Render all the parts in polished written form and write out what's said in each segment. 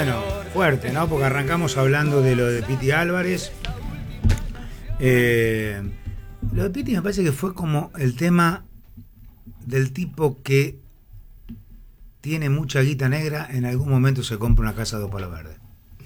Bueno, fuerte, ¿no? Porque arrancamos hablando de lo de Piti Álvarez. Lo de Piti me parece que fue como el tema del tipo que tiene mucha guita negra, en algún momento se compra una casa de 2 palos verdes.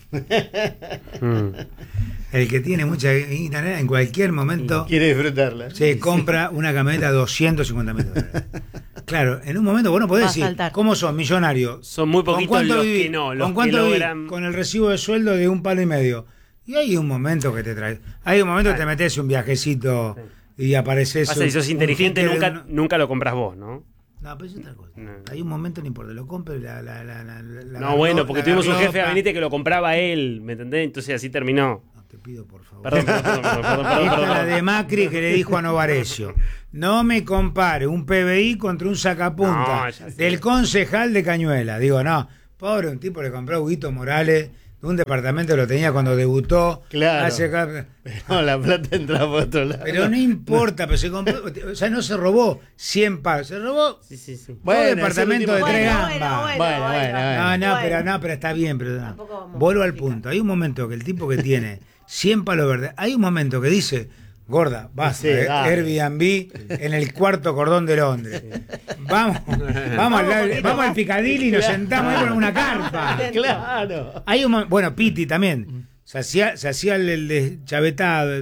El que tiene mucha guita negra, en cualquier momento quiere disfrutarla. se compra una camioneta de 250 metros de verdad. Claro, en un momento vos no podés decir cómo son millonarios. Son muy poquitos los que no, los ¿con cuánto que vivís? logran. Con el recibo de sueldo de 1,5 palos. Y hay un momento que te trae. Hay un momento que te metes un viajecito y apareces. Si sos inteligente, nunca lo compras vos, ¿no? No, pero es otra cosa. No. Hay un momento, no importa, lo compre no, bueno, porque tuvimos un jefe de gabinete que lo compraba él, ¿me entendés? Entonces así terminó. No, te pido por favor. Perdón. La de Macri que le dijo a Novarecio: no me compare un PBI contra un sacapunta del concejal de Cañuela. Digo, no, pobre, un tipo le compró a Huguito Morales. Un departamento lo tenía cuando debutó. Claro. No, la plata entraba por otro lado. Pero no importa, pero se compró. O sea, no se robó 100 palos, se robó un departamento de 3 gambas. Bueno. Pero está bien. Pero vuelvo al punto. Hay un momento que el tipo que tiene 100 palos verdes, hay un momento que dice: gorda, vas a Airbnb en el cuarto cordón de Londres. Vamos al Piccadilly y nos sentamos ahí con una carpa. Claro. Bueno, Piti también. Se hacía el deschavetado,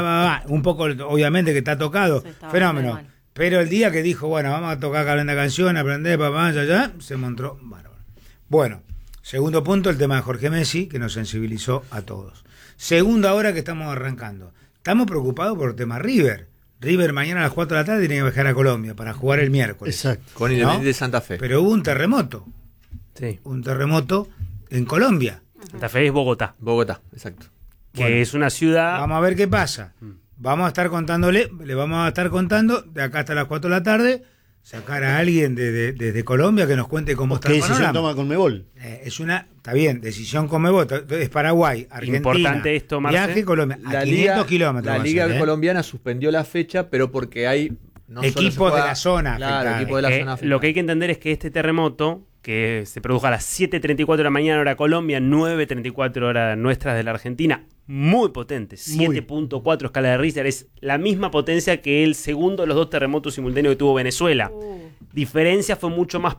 un poco, obviamente que está tocado, fenómeno. Pero el día que dijo, bueno, vamos a tocar calenda canción, aprender, ya, se mostró bárbaro. Bueno, segundo punto, el tema de Jorge Messi, que nos sensibilizó a todos. Segunda hora que estamos arrancando. Estamos preocupados por el tema River. River mañana a las 4 de la tarde tiene que viajar a Colombia para jugar el miércoles. Exacto. Con Independiente de Santa Fe. Pero hubo un terremoto. Sí. Un terremoto en Colombia. Santa Fe es Bogotá. Bogotá, exacto. Que es una ciudad... Vamos a ver qué pasa. Vamos a estar contándole, le vamos a estar contando de acá hasta las 4 de la tarde, sacar a alguien desde Colombia que nos cuente cómo está el panorama. ¿Qué decisión toma Conmebol? Está bien, decisión Conmebol, es Paraguay, Argentina, importante esto, Marce. viaje Colombia, a 500 kilómetros. La Liga colombiana suspendió la fecha, pero porque hay... equipos de la zona. Claro, equipos de la zona. Lo que hay que entender es que este terremoto, que se produjo a las 7:34 de la mañana hora Colombia, 9:34 hora nuestras de la Argentina, muy potente, 7.4 escala de Richter, es la misma potencia que el segundo de los 2 terremotos simultáneos que tuvo Venezuela. Diferencia, fue mucho más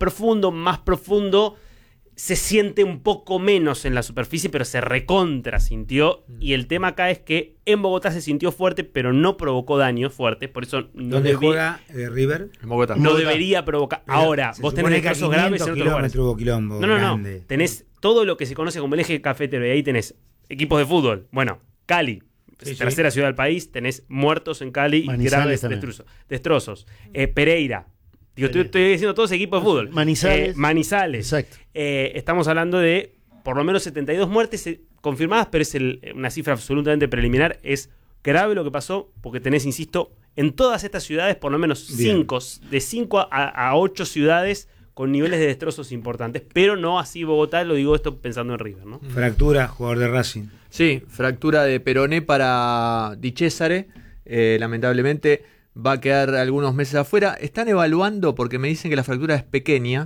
profundo, se siente un poco menos en la superficie, pero se recontra sintió. Y el tema acá es que en Bogotá se sintió fuerte, pero no provocó daños fuertes. Por eso no ¿Dónde juega River? En Bogotá. No debería provocar. Pero ahora, vos tenés casos graves en otros lugares. No. Tenés todo lo que se conoce como el eje cafetero. Y ahí tenés equipos de fútbol. Bueno, Cali, tercera ciudad del país. Tenés muertos en Cali y graves destrozos. Pereira. Estoy diciendo todos equipos de fútbol. Manizales. Exacto. Estamos hablando de por lo menos 72 muertes confirmadas, pero es una cifra absolutamente preliminar. Es grave lo que pasó, porque tenés, insisto, en todas estas ciudades, por lo menos 5, de 5 a 8 ciudades con niveles de destrozos importantes, pero no así Bogotá, lo digo esto pensando en River, ¿no? Fractura, jugador de Racing. Sí, fractura de peroné para Di Cesare, lamentablemente va a quedar algunos meses afuera. Están evaluando, porque me dicen que la fractura es pequeña,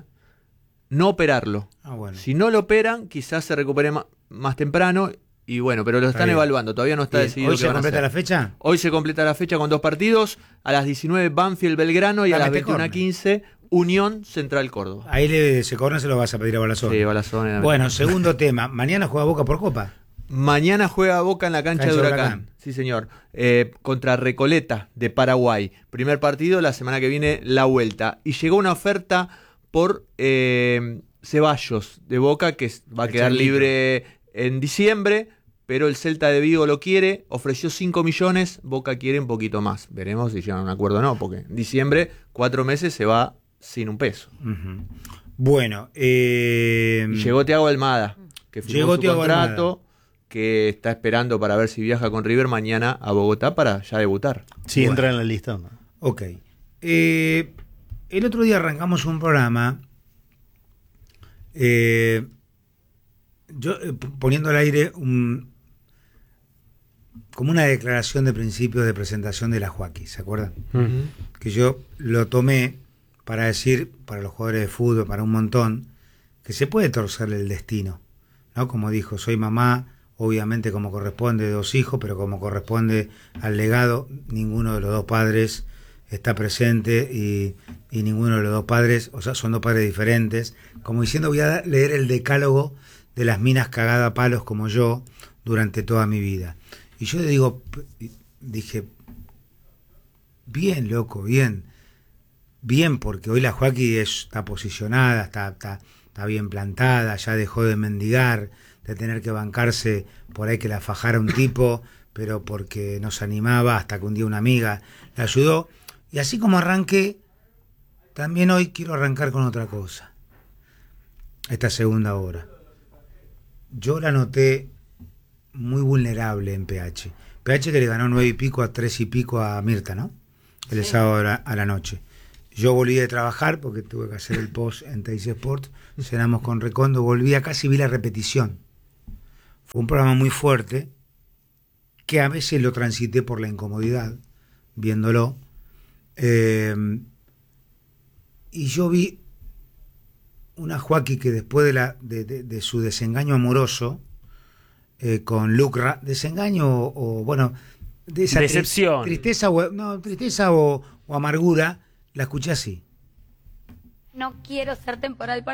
no operarlo. Bueno. Si no lo operan, quizás se recupere más temprano. Y bueno, pero lo están evaluando, todavía no está decidido. ¿Hoy se completa la fecha? Hoy se completa la fecha con 2 partidos. A las 19 Banfield Belgrano y a las 21:15 Unión Central Córdoba. Ahí se lo vas a pedir a Balazón. Sí, Balazón. Bueno, segundo tema. ¿Mañana juega Boca por Copa? Mañana juega Boca en la cancha de Huracán. Sí, señor. Contra Recoleta de Paraguay. Primer partido, la semana que viene la vuelta. Y llegó una oferta por Ceballos de Boca, que va a quedar libre en diciembre, pero el Celta de Vigo lo quiere, ofreció 5 millones, Boca quiere un poquito más. Veremos si llegan a un acuerdo o no, porque en diciembre, 4 meses, se va sin un peso. Bueno, llegó Thiago Almada, que firmó su contrato, que está esperando para ver si viaja con River mañana a Bogotá para ya debutar. Sí, entra en la lista. ¿No? Ok. El otro día arrancamos un programa, yo poniendo al aire como una declaración de principio de presentación de la Joaquín, ¿se acuerdan? Que yo lo tomé para decir, para los jugadores de fútbol, para un montón, que se puede torcerle el destino. ¿no? Como dijo, soy mamá, obviamente como corresponde, de 2 hijos, pero como corresponde al legado, ninguno de los 2 padres está presente y ninguno de los 2 padres, o sea, son 2 padres diferentes. Como diciendo, voy a leer el decálogo de las minas cagada a palos como yo durante toda mi vida. Y yo le digo, dije, bien, loco, bien, porque hoy la Joaquí está posicionada, está bien plantada, ya dejó de mendigar, de tener que bancarse por ahí que la fajara un tipo, pero porque nos animaba, hasta que un día una amiga la ayudó. Y así como arranqué, también hoy quiero arrancar con otra cosa, esta segunda hora. Yo la noté muy vulnerable en PH. PH que le ganó 9 y pico a 3 y pico a Mirta, ¿no? El sábado a la noche. Yo volví de trabajar porque tuve que hacer el post en Teis Sport, cenamos con Recondo, volví a casa y vi la repetición. Fue un programa muy fuerte, que a veces lo transité por la incomodidad, viéndolo. Y yo vi una Joaquí que después de su desengaño amoroso con Lucra, desengaño o bueno, de esa decepción, tristeza o amargura, la escuché así. No quiero ser temporal para